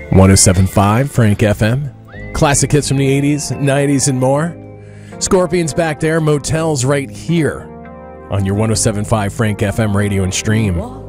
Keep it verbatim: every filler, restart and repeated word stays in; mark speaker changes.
Speaker 1: one oh seven point five Frank F M. Classic hits from the eighties, nineties, and more. Scorpions back there, Motels right here on your one oh seven point five Frank F M radio and stream.